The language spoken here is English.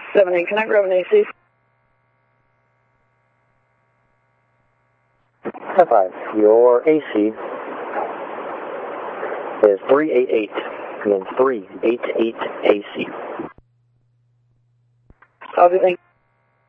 7-8, can I grab an AC? High 5. Your AC is 388. Again, 388 AC. Copy, thank you.